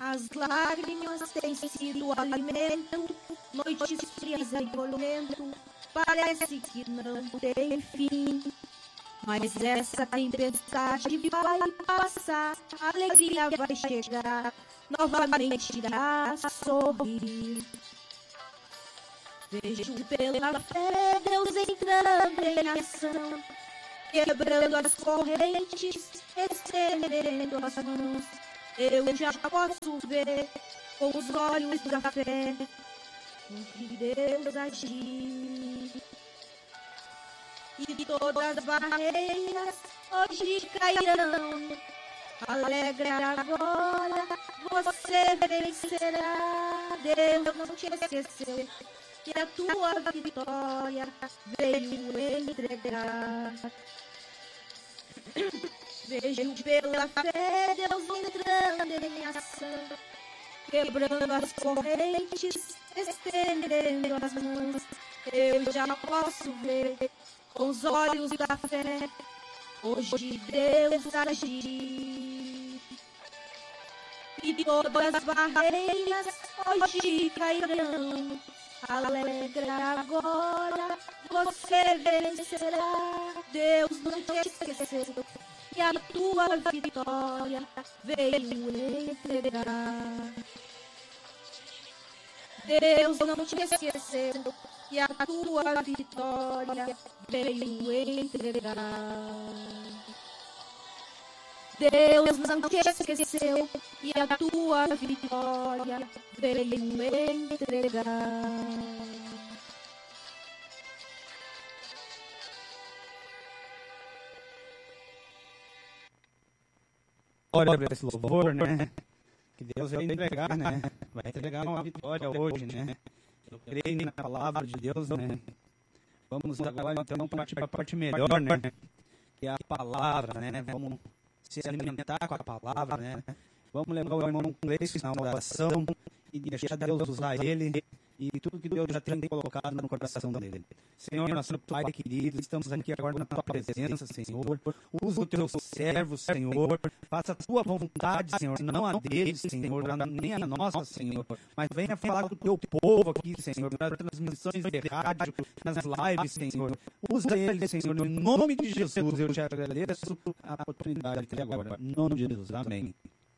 As lágrimas têm sido alimento, noites frias em tormento, parece que não tem fim. Mas essa tempestade vai passar, a alegria vai chegar, novamente irá sorrir. Vejo pela fé Deus entrando em ação, quebrando as correntes, estendendo as mãos. Eu já posso ver com os olhos da fé o que Deus agir. E todas as barreiras hoje cairão. Alegre agora, você vencerá. Deus não te esqueceu e a tua vitória veio entregar. Vejo pela fé Deus entrando em ação, quebrando as correntes, estendendo as mãos. Eu já posso ver com os olhos da fé hoje Deus agir. E todas as barreiras hoje cairão. Alegre agora, você vencerá. Deus não te esqueceu e a tua vitória veio entregar. Deus não te esqueceu e a tua vitória veio entregar. Deus não te esqueceu e a tua vitória veio entregar. Glória para esse louvor, né? Que Deus vai entregar, né? Vai entregar uma vitória hoje, né? Eu creio na palavra de Deus, né? Vamos agora então partir para a parte melhor, né? Que é a palavra, né? Vamos se alimentar com a palavra, né? Vamos levar o irmão Cleiton na oração e deixar Deus usar ele e tudo que Deus já tem colocado no coração dele. Senhor, nosso Pai querido, estamos aqui agora na tua presença, Senhor. Usa o teu servo, Senhor. Faça a tua vontade, Senhor, não a deles, Senhor, nem a nossa, Senhor. Mas venha falar com o teu povo aqui, Senhor, nas transmissões de rádio, nas lives, Senhor. Usa ele, Senhor, em nome de Jesus. Eu te agradeço a oportunidade de ter agora. Em nome de Jesus. Amém.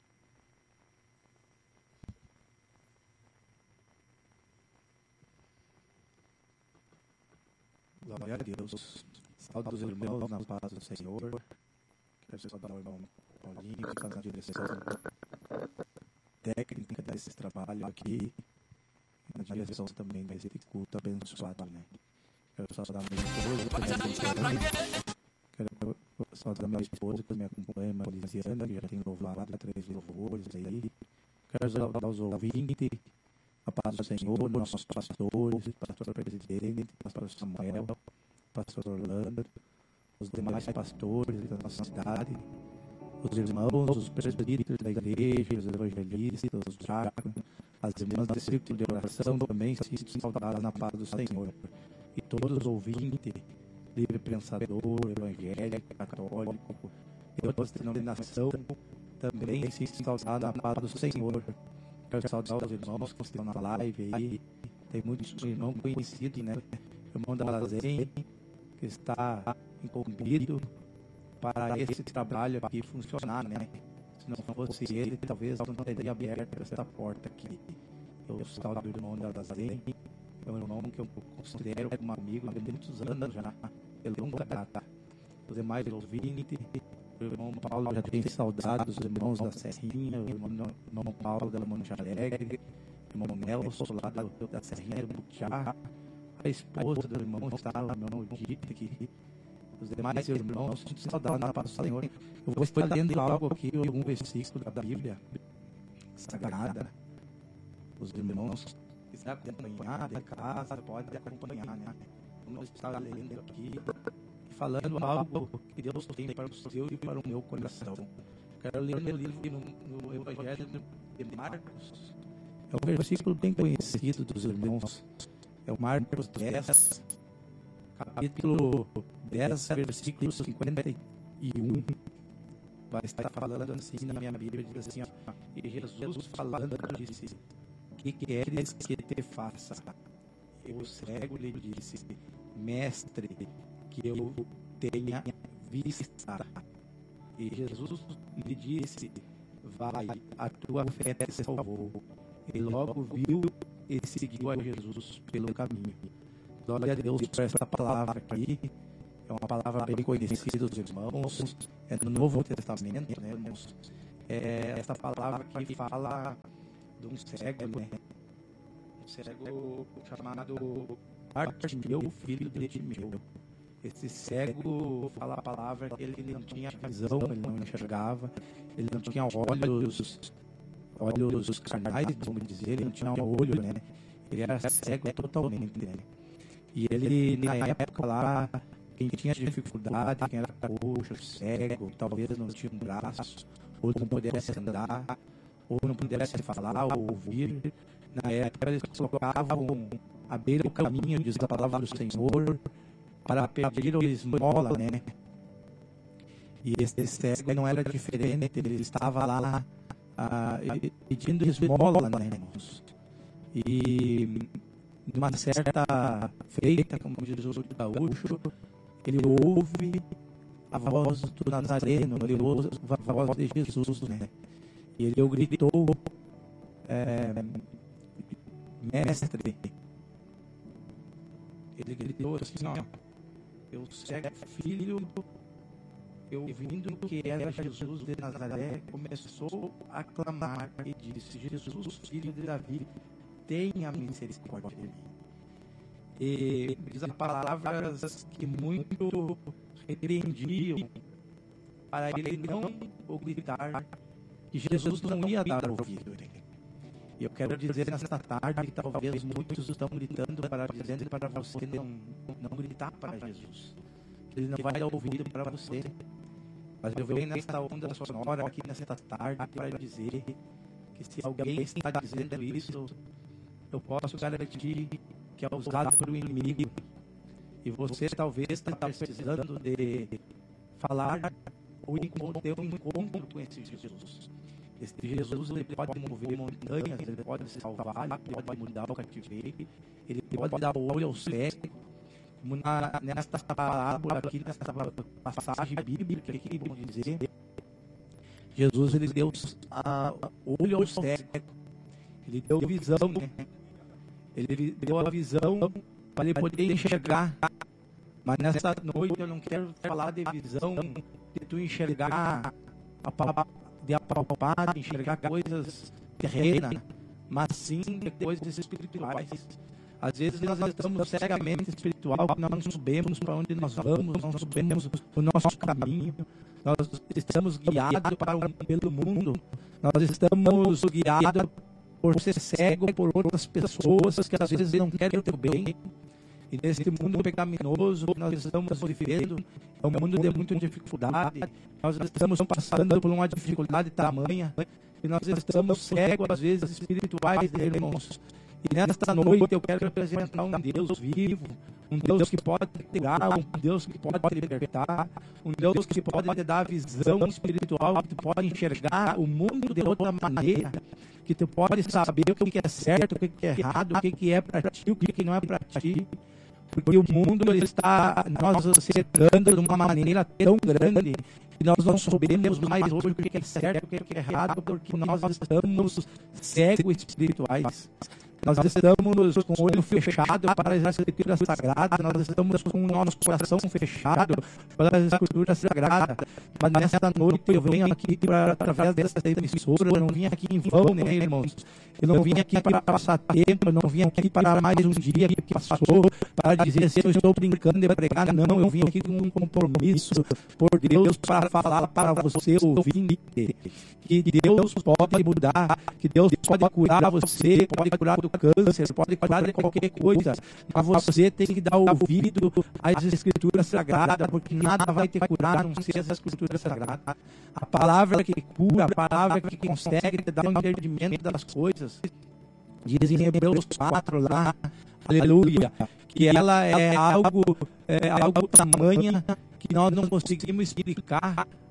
Glória a Deus. Salve os irmãos na paz do Senhor. Quero saudar o irmão Paulinho, que está na direção técnica desse trabalho aqui. Na direção também desse culto abençoado, né? Quero saudar minha esposa. Quero saudar minha esposa que me acompanha, Maria Lisiana, que já tem louvado 3 louvores aí. Quero saudar os ouvintes. A paz do Senhor, nossos pastores, pastor presidente, pastor Samuel, pastor Orlando, os demais pastores da nossa cidade, os irmãos, os presbíteros da igreja, os evangelistas, os diáconos, as irmãs do círculo de oração também se saudadas na paz do Senhor. E todos os ouvintes, livre pensador, evangélico, católico, e outras denominações também se saudadas na paz do Senhor. Quero saudar os irmãos que estão na live aí. Tem muitos irmãos conhecidos, né? O irmão da Lazen, que está incumbido para esse trabalho aqui funcionar, né? Se não fosse ele, talvez não teria aberto essa porta aqui. Eu saudar o irmão da Lazen. É um irmão que eu considero como amigo há muitos anos já. Ele nunca dá. Os demais ouvintes. O irmão Paulo já tem saudade dos irmãos da Serrinha, o irmão Paulo da Monte Alegre, o irmão Nelson lá da Serrinha, do Butiá, a esposa do irmão está lá, meu irmão Dito, que os demais irmãos têm saudade na paz do Senhor. Eu vou estar lendo algo aqui, algum versículo da Bíblia Sagrada. Os irmãos que estão acompanhados em casa, podem acompanhar, né? Vamos estar lendo aqui, falando algo que Deus tem para o seu e para o meu coração. Quero ler meu livro no Evangelho de Marcos. É um versículo bem conhecido dos irmãos. É o Marcos 10, capítulo 10, versículo 51. vai estar falando assim na minha Bíblia, diz assim, ó, e Jesus falando disse, que queres que te faça? E o cego lhe disse, mestre, que eu tenha vista. E Jesus lhe disse, vai, a tua fé te salvou. E logo viu e seguiu a Jesus pelo caminho. Glória a Deus por essa palavra aqui. É uma palavra bem conhecida dos irmãos. É no Novo Testamento, né, irmãos? É essa palavra que fala de um cego, né? Um cego chamado Bartimeu, filho de Timeu. Esse cego fala a palavra que ele não tinha visão, ele não enxergava, ele não tinha olhos carnais, vamos dizer, ele não tinha olho, né? Ele era cego totalmente, né? E ele, na época lá, quem tinha dificuldade, quem era coxo, cego, talvez não tinha um braço, ou não pudesse andar, ou não pudesse falar ou ouvir, na época eles colocavam à beira do caminho, diz a palavra do Senhor, para pedir esmola, né? E esse cego não era diferente, ele estava lá pedindo esmola, né, irmãos? E numa certa feita, como diz o gaúcho, ele ouve a voz do Nazareno, ele ouve a voz de Jesus, né? E ele gritou, mestre, ele gritou assim, ó, eu cego filho, eu ouvindo que era Jesus de Nazaré, começou a clamar e disse, Jesus, filho de Davi, tenha misericórdia de mim. E diz palavras que muito repreendiam para ele não gritar, que Jesus não ia dar ouvido. E eu quero dizer nesta tarde que talvez muitos estão gritando dizendo para você não gritar para Jesus. Ele não vai dar ouvido para você. Mas eu venho nesta onda sonora aqui nesta tarde para dizer que se alguém está dizendo isso, eu posso garantir que é usado pelo inimigo. E você talvez está precisando de falar ou ter um encontro com esse Jesus. Esse Jesus, ele pode mover montanhas, ele pode salvar, ele pode mudar o cativeiro, ele pode dar o olho ao cego. Nesta parábola aqui, nesta passagem bíblica aqui, vamos dizer, Jesus, ele deu olho ao cego, ele deu visão, né? Ele deu a visão para ele poder enxergar. Mas nessa noite eu não quero falar de visão, de tu enxergar, de apalpar, de enxergar coisas terrenas, mas sim de coisas espirituais. Às vezes nós estamos cegamente espiritual, nós não sabemos para onde nós vamos, não sabemos o nosso caminho, nós estamos guiados pelo mundo, nós estamos guiados por ser cego por outras pessoas que às vezes não querem o teu bem. E nesse mundo pecaminoso que nós estamos vivendo, é um mundo de muita dificuldade, nós estamos passando por uma dificuldade tamanha, e nós estamos cegos, às vezes, espirituais, irmãos. E nesta noite eu quero apresentar um Deus vivo, um Deus que pode te curar, um Deus que pode te libertar, um Deus que pode te dar visão espiritual, que tu pode enxergar o mundo de outra maneira, que tu pode saber o que é certo, o que é errado, o que é para ti, o que não é para ti. Porque o mundo ele está nos cercando de uma maneira tão grande que nós não sabemos mais hoje o que é certo, o que é errado, porque nós estamos cegos espirituais. Nós estamos com o olho fechado para as escrituras sagradas, nós estamos com o nosso coração fechado para as escrituras sagradas. Mas nesta noite eu venho aqui através dessa emissora, eu não vim aqui em vão, né, irmãos? Eu não vim aqui para passar tempo, eu não vim aqui para mais um dia que passou, para dizer se eu estou brincando de pregar, não, eu vim aqui com um compromisso por Deus para falar para você, ouvinte, que Deus pode mudar, que Deus pode curar você, pode curar do câncer, pode curar de qualquer coisa, mas você tem que dar ouvido às escrituras sagradas, porque nada vai te curar a não ser as escrituras sagradas. A palavra que cura, a palavra que consegue te dar um entendimento das coisas, diz em Hebreus 4 lá, aleluia, que ela é algo tamanha que nós não conseguimos explicar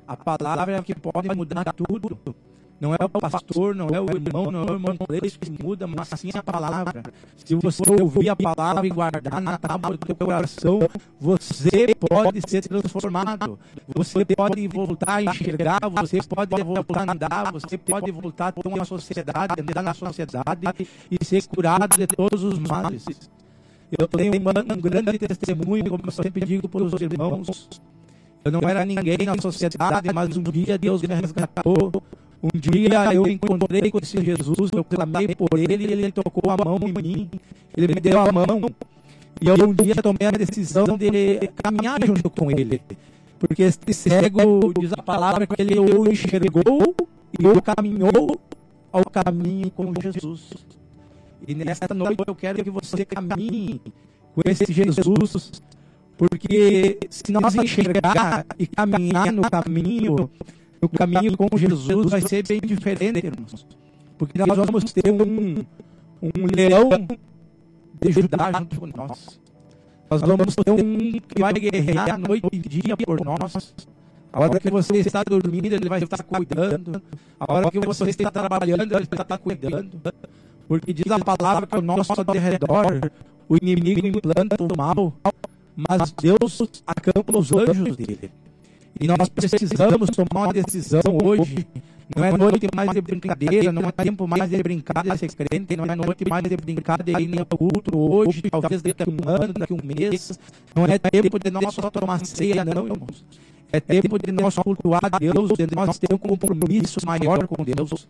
A palavra é a que pode mudar tudo. Não é o pastor, não é o irmão, não é o irmão Cleiton que muda, mas sim a palavra. Se você ouvir a palavra e guardar na tábua do teu coração, você pode ser transformado. Você pode voltar a enxergar, você pode voltar a andar, você pode voltar a ter uma sociedade, andar na sociedade e ser curado de todos os males. Eu tenho um grande testemunho, como eu sempre digo para os irmãos. Eu não era ninguém na sociedade, mas um dia Deus me resgatou. Um dia eu encontrei com esse Jesus, eu clamei por ele e ele tocou a mão em mim. Ele me deu a mão. E eu um dia tomei a decisão de caminhar junto com ele. Porque esse cego, diz a palavra, que ele o enxergou e o caminhou ao caminho com Jesus. E nesta noite eu quero que você caminhe com esse Jesus. Porque se nós enxergar e caminhar no caminho com Jesus vai ser bem diferente, irmãos. Porque nós vamos ter um leão de Judá junto com nós. Nós vamos ter um que vai guerrear noite e dia por nós. A hora que você está dormindo, ele vai estar cuidando. A hora que você está trabalhando, ele vai estar cuidando. Porque diz a palavra que ao nosso redor o inimigo implanta o mal, mas Deus acampa os anjos dele. E nós precisamos tomar uma decisão hoje. Não é noite mais de brincadeira, não é tempo mais de brincar de ser crente, não é noite mais de brincar de ir no culto hoje, talvez daqui a um ano, daqui a um mês. Não é tempo de nós só tomar ceia, não, irmãos. É tempo de nós cultuar a Deus, de nós ter um compromisso maior com Deus.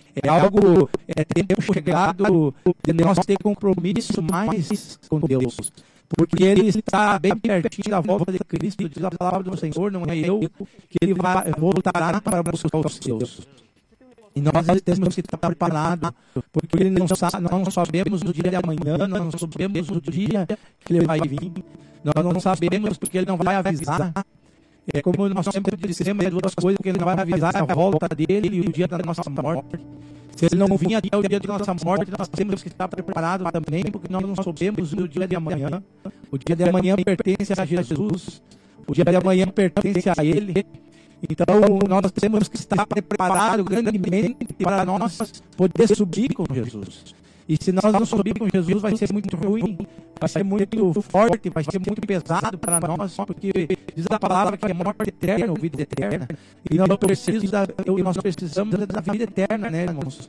É tempo chegado de nós ter compromisso mais com Deus. Porque ele está bem pertinho da volta de Cristo, diz a palavra do Senhor, não é eu, que ele voltará para buscar os seus. E nós temos que estar preparados, porque ele não sabemos o dia de amanhã, nós não sabemos o dia que ele vai vir, nós não sabemos porque ele não vai avisar. É como nós sempre dissemos, é duas coisas que ele não vai avisar, a volta dele e o dia da nossa morte. Se ele não vir até o dia da nossa morte, nós temos que estar preparados também, porque nós não sabemos o dia de amanhã. O dia de amanhã pertence a Jesus. O dia de amanhã pertence a Ele. Então, nós temos que estar preparados grandemente para nós poder subir com Jesus. E se nós não subir com Jesus, vai ser muito ruim, vai ser muito forte, vai ser muito pesado para nós, porque diz a palavra que é morte eterna ou vida eterna. E nós precisamos da vida eterna, né, irmãos?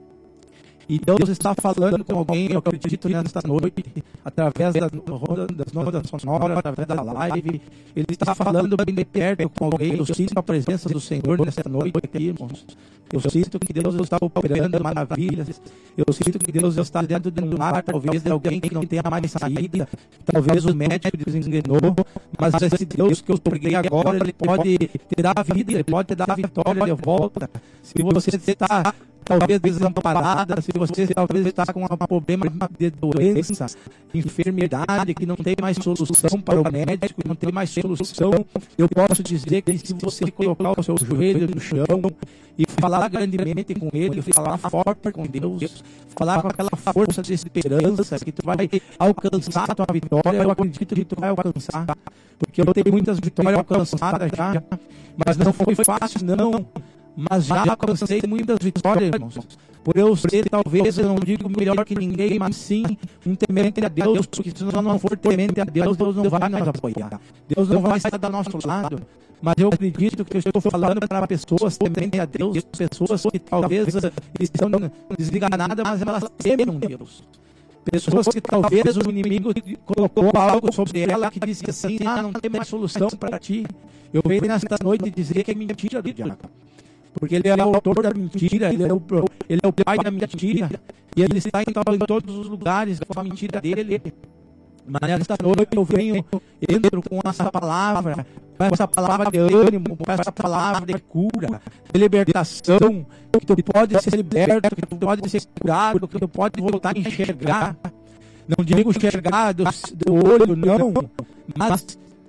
E Deus está falando com alguém, eu acredito, nesta noite, através das notas sonoras, através da live. Ele está falando bem de perto com alguém. Eu sinto a presença do Senhor nesta noite aqui, irmãos. Eu sinto que Deus está operando maravilhas. Eu sinto que Deus está dentro de um lar, talvez de alguém que não tenha mais saída. Talvez o médico desenganou. Mas esse Deus que eu preguei agora, ele pode te dar a vida, ele pode te dar a vitória de volta. Se você está talvez desamparada, se você talvez está com um problema de doença, enfermidade, que não tem mais solução para o médico, não tem mais solução, eu posso dizer que se você colocar o seu joelho no chão e falar grandemente com ele, falar forte com Deus, falar com aquela força de esperança que tu vai alcançar a tua vitória, eu acredito que tu vai alcançar, porque eu tenho muitas vitórias alcançadas já, mas não foi fácil não. Mas já alcancei muitas vitórias, irmãos. Por eu ser, talvez, eu não digo melhor que ninguém, mas sim um temente a Deus, porque se nós não for temente a Deus, Deus não vai nos apoiar. Deus não vai estar do nosso lado. Mas eu acredito que eu estou falando para pessoas temente a Deus, pessoas que talvez estão desenganadas, mas elas temem um Deus. Pessoas que talvez o inimigo colocou algo sobre ela que disse assim, não tem mais solução para ti. Eu venho nesta noite dizer que é mentira do diabo. Porque ele é o autor da mentira, ele é o pai da mentira, e ele está em todos os lugares com a mentira dele. Mas nesta noite eu entro com essa palavra de ânimo, com essa palavra de cura, de libertação, que tu pode ser liberto, que tu pode ser curado, que tu pode voltar a enxergar. Não digo enxergar do olho, não, mas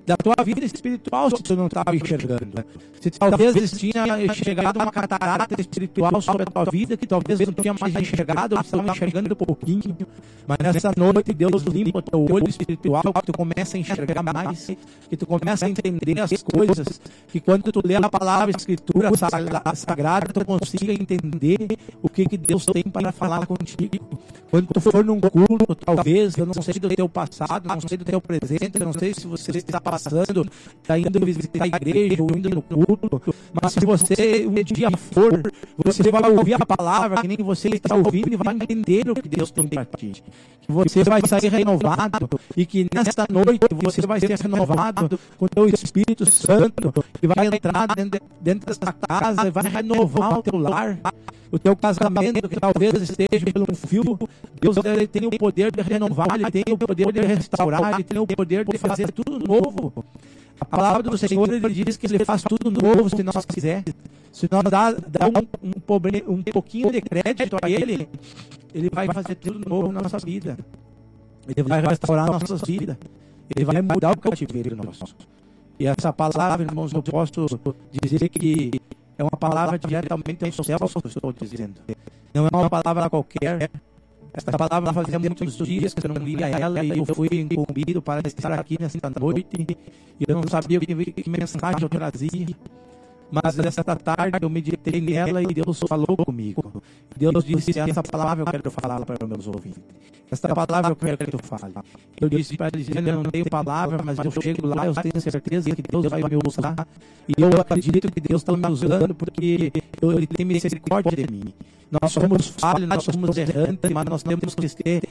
da tua vida espiritual se tu não estava enxergando. Se talvez tinha chegado uma catarata espiritual sobre a tua vida que talvez não tinha mais enxergado, ou estava enxergando um pouquinho, mas nessa noite Deus limpa o teu olho espiritual, que tu começa a enxergar mais, que tu começa a entender as coisas, que quando tu lê a palavra, a escritura sagrada, tu consiga entender o que Deus tem para falar contigo. Quando tu for num culto, talvez, eu não sei do teu passado, não sei do teu presente, não sei se você está passando, está indo visitar a igreja ou indo no culto, mas se você um dia for, você vai ouvir a palavra que nem você está ouvindo e vai entender o que Deus tem para ti. Que você vai sair renovado e que nesta noite você vai ser renovado com o teu Espírito Santo e vai entrar dentro dessa casa e vai renovar o teu lar, o teu casamento que talvez esteja pelo fio. Deus ele tem o poder de renovar, ele tem o poder de restaurar, ele tem o poder de fazer tudo novo. A palavra do Senhor, ele diz que ele faz tudo novo se nós quiser. Se nós dá um pouquinho de crédito a ele, ele vai fazer tudo novo na nossa vida. Ele vai restaurar nossas vidas. Ele vai mudar o cativeiro nosso. E essa palavra, irmãos, eu posso dizer que é uma palavra diretamente aos céus que eu estou dizendo. Não é uma palavra qualquer. Esta palavra fazia muitos dias que eu não lia ela e eu fui incumbido para estar aqui nesta noite. E eu não sabia que mensagem eu trazia. Mas esta tarde eu meditei nela e Deus falou comigo. Deus disse, essa palavra eu quero falar para os meus ouvintes. Esta palavra eu quero que tu fale. Eu disse para eles, eu não tenho palavra, mas eu chego lá, eu tenho certeza que Deus vai me usar. E eu acredito que Deus está me usando porque Ele tem misericórdia de mim. Nós somos falhos, nós somos errantes, mas nós temos que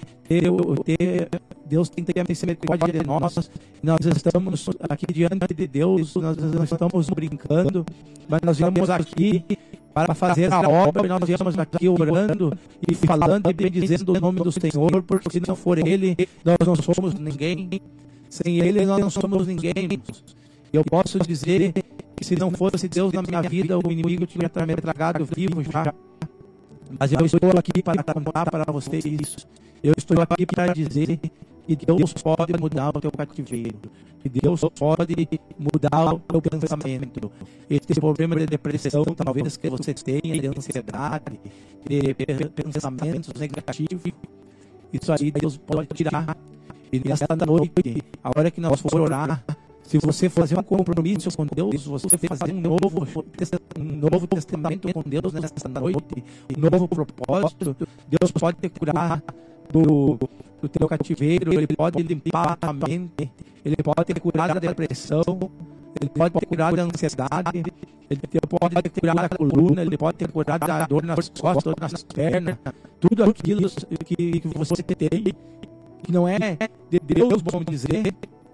Deus tem que ter misericórdia de nós. Nós estamos aqui diante de Deus, nós não estamos brincando, mas nós viemos aqui para fazer a obra, e nós viemos aqui orando e falando e bendizendo o nome do Senhor, porque se não for Ele, nós não somos ninguém. Sem Ele, nós não somos ninguém. Eu posso dizer que se não fosse Deus na minha vida, o inimigo tinha me tragado vivo já. Mas eu estou aqui para contar para vocês isso. Eu estou aqui para dizer que Deus pode mudar o teu cativeiro. Que Deus pode mudar o teu pensamento. Esse problema de depressão, talvez que você tenha, de ansiedade, de pensamentos negativos, isso aí Deus pode tirar. E nesta noite, a hora que nós for orar, se você fazer um compromisso com Deus, se você fazer um novo testamento com Deus nesta noite, um novo propósito, Deus pode te curar do teu cativeiro, Ele pode limpar a mente, Ele pode te curar da depressão, Ele pode te curar da ansiedade, Ele pode te curar da coluna, Ele pode te curar da dor nas costas, nas pernas, tudo aquilo que você tem, que não é de Deus, vamos dizer.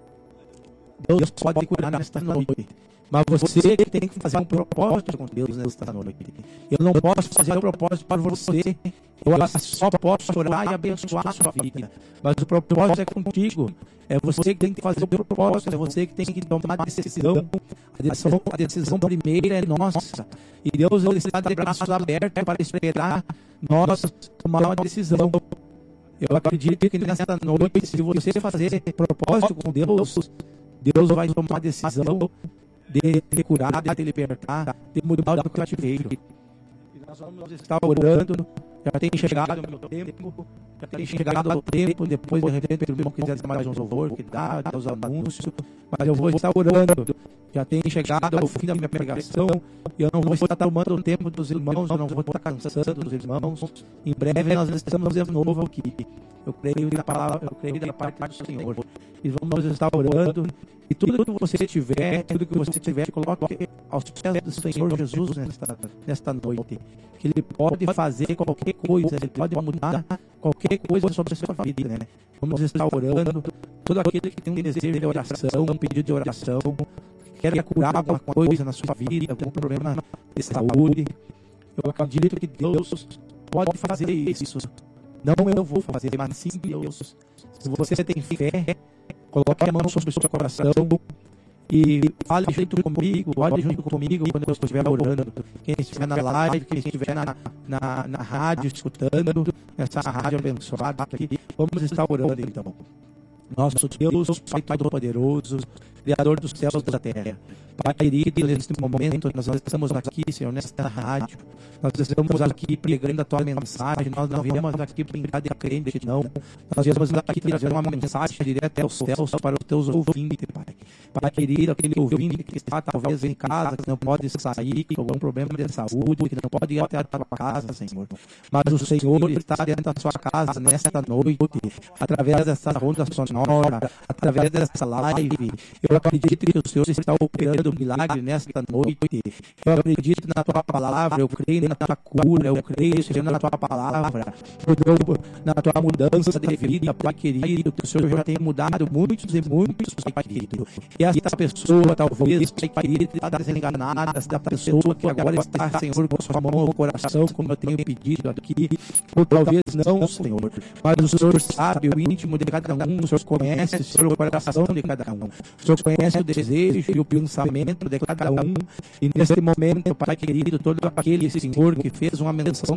Deus pode te curar nesta noite. Mas você tem que fazer um propósito com Deus nesta noite. Eu não posso fazer um propósito para você. Eu só posso orar e abençoar a sua vida. Mas o propósito é contigo. É você que tem que fazer o propósito. É você que tem que tomar a decisão. A decisão primeira é nossa. E Deus ele está de braços abertos para esperar nós tomar uma decisão. Eu acredito que nesta noite, se você fazer propósito com Deus, Deus vai tomar a decisão de te curar, de te libertar, de mudar o cativeiro. E nós vamos estar orando. Já tem chegado o meu tempo. Já tem chegado o tempo. Depois, de repente, o irmão quiser dar mais um louvor, que dá os anúncios. Mas eu vou estar orando. Já tem chegado ao fim da minha pregação. E eu não vou estar tomando o tempo dos irmãos. Eu não vou estar cansando dos irmãos. Em breve nós estamos de novo aqui. Eu creio na palavra, eu creio da parte do Senhor. E vamos estar orando. E tudo que você tiver, coloque aos pés do Senhor Jesus nesta noite. Que Ele pode fazer qualquer coisa, Ele pode mudar qualquer coisa sobre a sua vida, né? Vamos estar orando. Todo aquele que tem um desejo de oração, um pedido de oração, quer curar alguma coisa na sua vida, algum problema de saúde, eu acredito que Deus pode fazer isso. Não eu vou fazer, mas sim Deus. Se você tem fé, coloque a mão sobre o seu coração e fale junto comigo, ore junto comigo quando eu estiver orando. Quem estiver na live, quem estiver na rádio escutando, essa rádio abençoada aqui, vamos estar orando então. Nosso Deus, Pai Todo-Poderoso, Criador dos céus e da terra. Pai querido, neste momento nós estamos aqui, Senhor, nesta rádio. Nós estamos aqui pregando a Tua mensagem. Nós não viemos aqui brincar de crente, não. Nós viemos aqui trazer uma mensagem direto aos céus para os Teus ouvintes, Pai. Pai querido, aquele ouvinte que está talvez em casa, que não pode sair, com algum problema de saúde, que não pode ir até a Tua casa, Senhor. Mas o Senhor está dentro da sua casa nesta noite, através dessa ronda sonora, através dessa live. Eu acredito que o Senhor está operando um milagre nesta noite. Eu acredito na Tua palavra, eu creio na Tua cura, eu creio, Senhor, na Tua palavra, na Tua mudança de vida, Pai querido, que o Senhor já tem mudado muitos e muitos, Pai querido. E esta pessoa, talvez, Pai querido, está desenganada, esta pessoa que agora está, Senhor, com sua mão no coração, como eu tenho pedido aqui, ou talvez não, Senhor, mas o Senhor sabe o íntimo de cada um, o Senhor conhece, Senhor, o coração de cada um, o Senhor conhece o desejo e o pensamento de cada um, e nesse momento, Pai querido, todo aquele Senhor que fez uma menção